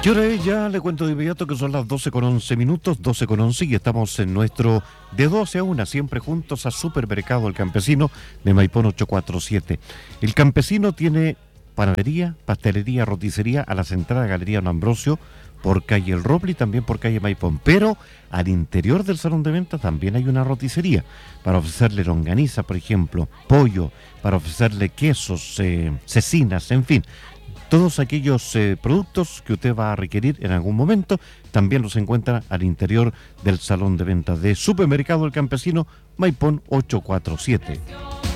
¿Qué hora es? Ya le cuento de inmediato que son las 12:11, 12:11, y estamos en nuestro de 12 a 1, siempre juntos a Supermercado El Campesino de Maipón 847. El Campesino tiene panadería, pastelería, roticería a las entradas de Galería Don Ambrosio, por calle El Roble y también por calle Maipón. Pero al interior del salón de ventas también hay una roticería para ofrecerle longaniza, por ejemplo, pollo, para ofrecerle quesos, cecinas, en fin. Todos aquellos productos que usted va a requerir en algún momento también los encuentra al interior del salón de ventas de Supermercado El Campesino, Maipón 847.